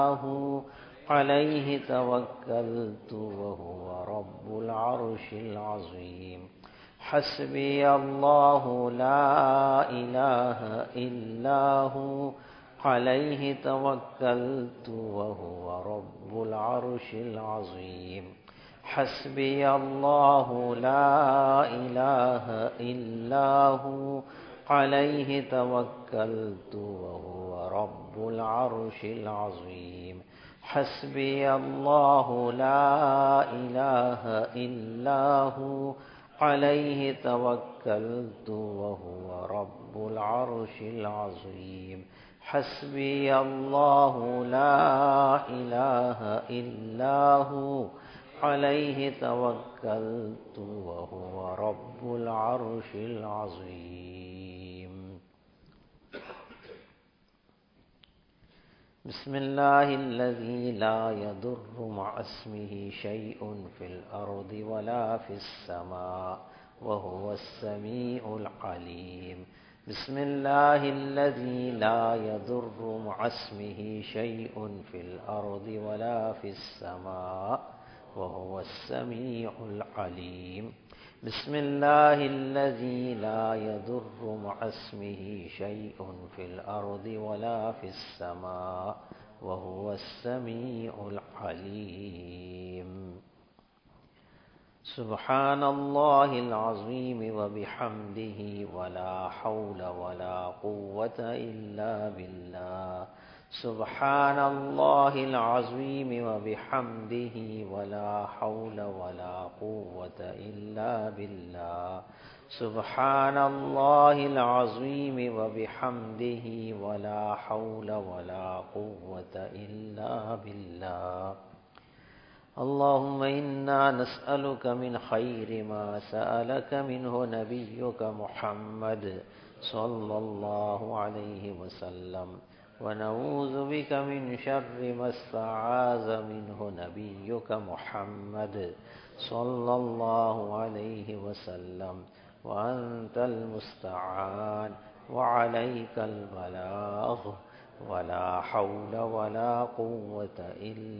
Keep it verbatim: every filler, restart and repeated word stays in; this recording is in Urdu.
عليه توكلت وهو رب العرش العظيم حسبي الله لا إله إلا هو عليه توكلت وهو رب العرش العظيم حسبي الله لا إله إلا هو عليه توكلت وهو رب العرش العظيم حسبي الله لا إله إلا هو عليه توكلت وهو رب العرش العظيم حسبي الله لا إله إلا هو عليه توكلت وهو رب العرش العظيم بسم الله الذي لا يضر مع اسمه شيء في الأرض ولا في السماء وهو السميع العليم بسم الله الذي لا يضر مع اسمه شيء في الأرض ولا في السماء وهو السميع العليم بسم الله الذي لا يضر مع اسمه شيء في الأرض ولا في السماء وهو السميع العليم سبحان الله العظيم وبحمده ولا حول ولا قوة إلا بالله سبحان الله العظيم وبحمده ولا حول ولا قوة إلا بالله سبحان الله العظيم وبحمده ولا حول ولا قوة إلا بالله اللهم إنا نسألك من خير ما سألك منه نبيك محمد صلى الله عليه وسلم ونعوذ بك من شر ما استعاذ منه نبيك محمد صلى الله عليه وسلم وأنت المستعان وعليك البلاغ ولا حول ولا قوة إلا